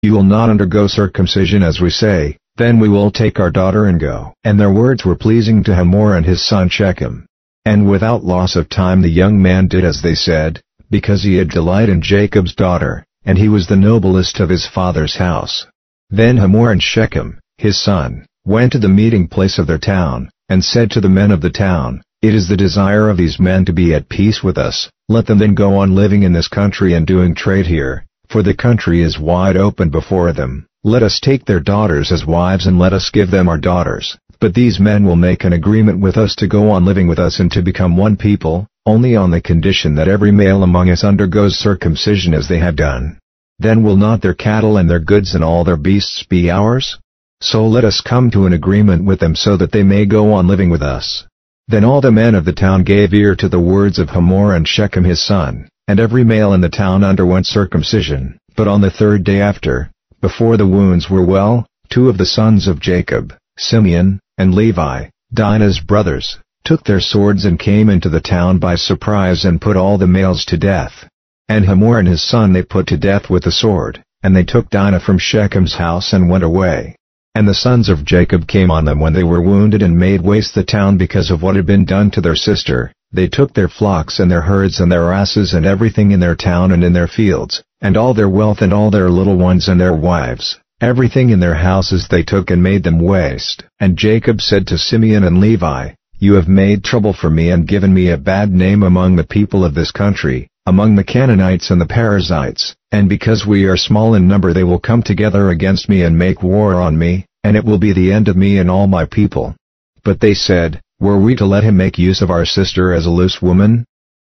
You will not undergo circumcision as we say, then we will take our daughter and go. And their words were pleasing to Hamor and his son Shechem. And without loss of time the young man did as they said, because he had delight in Jacob's daughter, and he was the noblest of his father's house. Then Hamor and Shechem, his son, went to the meeting place of their town, and said to the men of the town, It is the desire of these men to be at peace with us, let them then go on living in this country and doing trade here, for the country is wide open before them. Let us take their daughters as wives and let us give them our daughters. But these men will make an agreement with us to go on living with us and to become one people, only on the condition that every male among us undergoes circumcision as they have done. Then will not their cattle and their goods and all their beasts be ours? So let us come to an agreement with them so that they may go on living with us. Then all the men of the town gave ear to the words of Hamor and Shechem his son, and every male in the town underwent circumcision. But on the third day after, before the wounds were well, 2 of the sons of Jacob, Simeon, and Levi, Dinah's brothers, took their swords and came into the town by surprise and put all the males to death. And Hamor and his son they put to death with the sword, and they took Dinah from Shechem's house and went away. And the sons of Jacob came on them when they were wounded and made waste the town because of what had been done to their sister. They took their flocks and their herds and their asses and everything in their town and in their fields, and all their wealth and all their little ones and their wives. Everything in their houses they took and made them waste. And Jacob said to Simeon and Levi, You have made trouble for me and given me a bad name among the people of this country, among the Canaanites and the Perizzites, and because we are small in number they will come together against me and make war on me, and it will be the end of me and all my people. But they said, Were we to let him make use of our sister as a loose woman?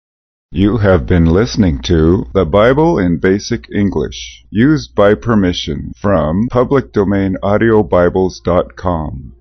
You have been listening to The Bible in Basic English, used by permission from publicdomainaudiobibles.com.